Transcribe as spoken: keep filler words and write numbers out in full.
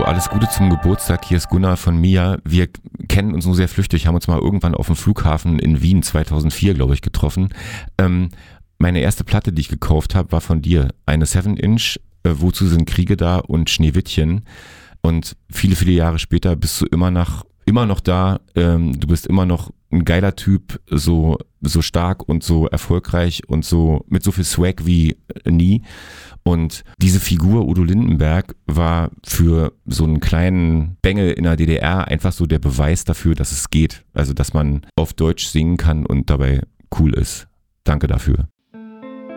Hallo, alles Gute zum Geburtstag. Hier ist Gunnar von Mia. Wir kennen uns nur sehr flüchtig, haben uns mal irgendwann auf dem Flughafen in Wien zweitausendvier, glaube ich, getroffen. Ähm, meine erste Platte, die ich gekauft habe, war von dir. Eine seven inch, äh, Wozu sind Kriege da und Schneewittchen. Und viele, viele Jahre später bist du immer noch, immer noch da. Ähm, du bist immer noch ein geiler Typ, so, so stark und so erfolgreich und so mit so viel Swag wie nie. Und diese Figur Udo Lindenberg war für so einen kleinen Bengel in der D D R einfach so der Beweis dafür, dass es geht. Also, dass man auf Deutsch singen kann und dabei cool ist. Danke dafür.